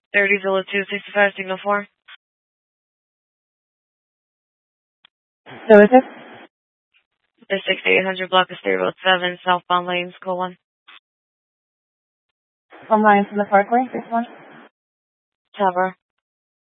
30 Zulu 265, signal 4. So is this? The 6800 block of State Road 7, southbound lanes, call 1. From Lines from the Parkway, this one? Tower.